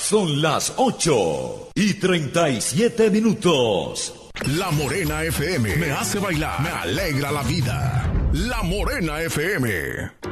Son las 8:37. La Morena FM me hace bailar, me alegra la vida. La Morena FM.